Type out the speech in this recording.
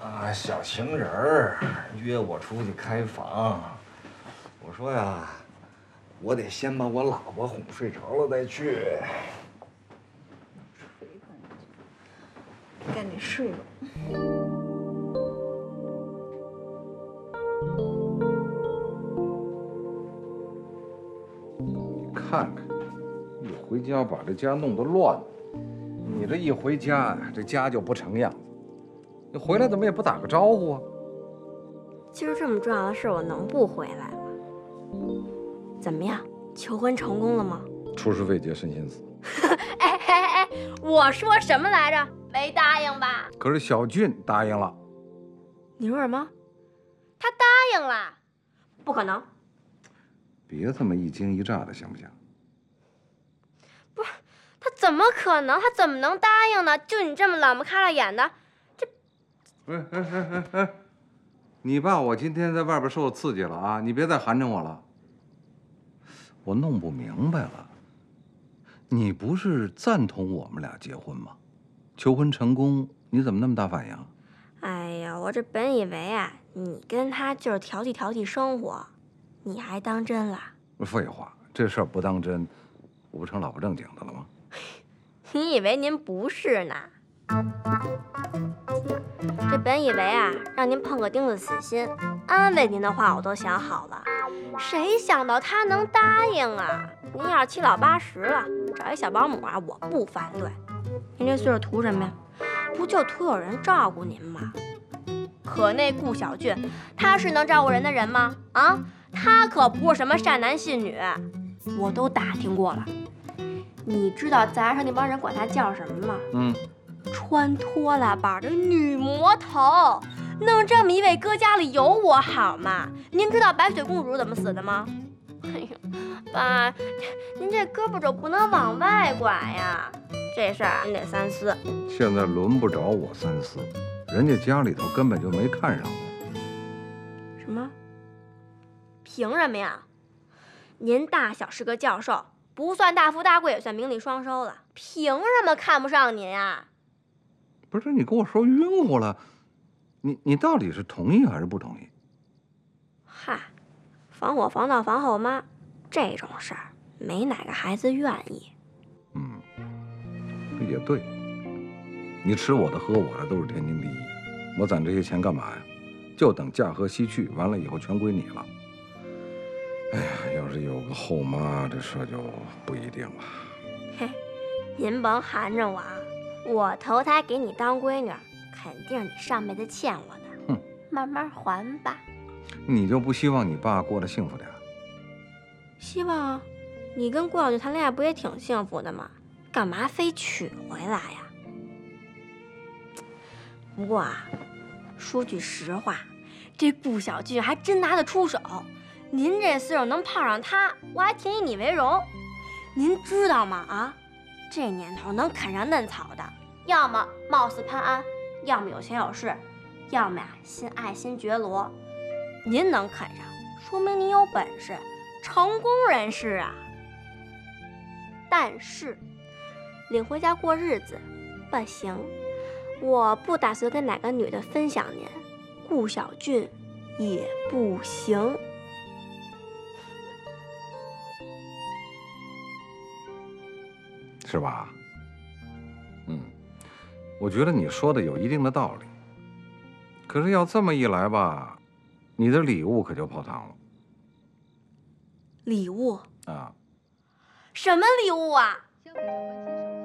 啊，小情人儿约我出去开房，我说呀，我得先把我老婆哄睡着了再去。 赶紧睡吧。 你看看，一回家把这家弄得乱了。你这一回家，这家就不成样子。你回来怎么也不打个招呼啊？ 今儿这么重要的事，我能不回来吗？怎么样，求婚成功了吗？ 出师未捷身先死。 哎，我说什么来着？没答应吧？ 可是小俊答应了。 你说什么？他答应了？不可能！ 别这么一惊一乍的，行不行？ 不是，他怎么可能？他怎么能答应呢？就你这么老么开了眼的，这…… 哎！你爸我今天在外边受刺激了啊！你别再寒碜我了。我弄不明白了，你不是赞同我们俩结婚吗？求婚成功，你怎么那么大反应？ 哎呀，我这本以为啊，你跟他就是调剂生活，你还当真了？ 废话，这事儿不当真，我不成老不正经的了吗？ 你以为您不是呢？这本以为啊，让您碰个钉子死心，安慰您的话我都想好了，谁想到他能答应啊？您要是七老八十了，找一小保姆啊，我不反对。您这岁数图什么呀？不就图有人照顾您吗？可那顾小俊，他是能照顾人的人吗？啊，他可不是什么善男信女，我都打听过了。你知道自来上那帮人管他叫什么吗？穿拖拉板的女魔头，弄这么一位搁家里有我好吗？您知道白雪公主怎么死的吗？哎呦，爸，您这胳膊肘不能往外拐呀，这事儿您得三思。 现在轮不着我三思，人家家里头根本就没看上我。 什么？凭什么呀？您大小是个教授，不算大富大贵，也算名利双收了，凭什么看不上您呀？ 不是你跟我说晕乎了，你到底是同意还是不同意？ 嗨，防火防盗防后妈，这种事儿没哪个孩子愿意。 也对，你吃我的喝我的都是天经地义，我攒这些钱干嘛呀？就等驾鹤西去，完了以后全归你了。哎呀，要是有个后妈，这事就不一定了。 嘿，您甭含着我啊，我投胎给你当闺女，肯定是你上辈子欠我的。慢慢还吧。 你就不希望你爸过得幸福点？ 希望啊，你跟顾小俊谈恋爱不也挺幸福的吗？干嘛非娶回来呀？不过啊，说句实话，这顾小俊还真拿得出手。您这岁数能碰上他，我还挺以你为荣。您知道吗？啊，这年头能啃上嫩草的，要么貌似潘安，要么有钱有势，要么呀心爱新觉罗。您能啃上，说明您有本事，成功人士啊。但是领回家过日子不行，我不打算跟哪个女的分享您，顾小俊也不行。 是吧？我觉得你说的有一定的道理。可是要这么一来吧，你的礼物可就泡汤了。 礼物啊？ 什么礼物啊？